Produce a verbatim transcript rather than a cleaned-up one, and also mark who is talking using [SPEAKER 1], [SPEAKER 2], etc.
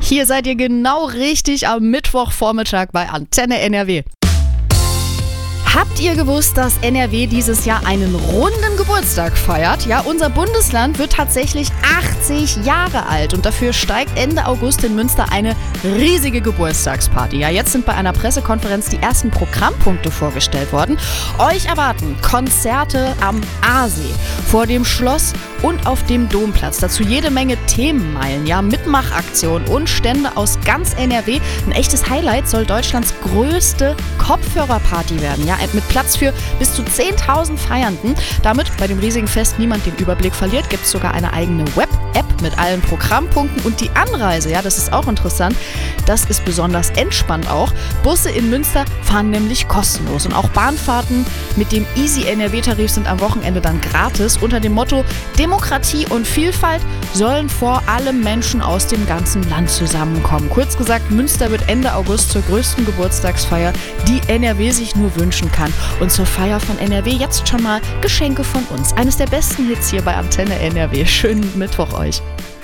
[SPEAKER 1] Hier seid ihr genau richtig am Mittwochvormittag bei Antenne N R W. Habt ihr gewusst, dass N R W dieses Jahr einen runden Geburtstag feiert? Ja, unser Bundesland wird tatsächlich achtzig Jahre alt und dafür steigt Ende August in Münster eine riesige Geburtstagsparty. Ja, jetzt sind bei einer Pressekonferenz die ersten Programmpunkte vorgestellt worden. Euch erwarten Konzerte am Aasee, vor dem Schloss und auf dem Domplatz. Dazu jede Menge Themenmeilen, ja, Mitmachaktionen und Stände aus ganz N R W. Ein echtes Highlight soll Deutschlands größte Kopfhörerparty werden, ja, mit Platz für bis zu zehntausend Feiernden. Damit bei dem riesigen Fest niemand den Überblick verliert, gibt es sogar eine eigene Web-App mit allen Programmpunkten und die Anreise, ja, das ist auch interessant, das ist besonders entspannt auch. Busse in Münster fahren nämlich kostenlos und auch Bahnfahrten mit dem Easy N R W-Tarif sind am Wochenende dann gratis. Unter dem Motto Demokratie und Vielfalt sollen vor allem Menschen aus dem ganzen Land zusammenkommen. Kurz gesagt, Münster wird Ende August zur größten Geburtstagsfeier, die N R W sich nur wünschen kann. Und zur Feier von N R W jetzt schon mal Geschenke von uns. Eines der besten Hits hier bei Antenne N R W. Schönen Mittwoch euch.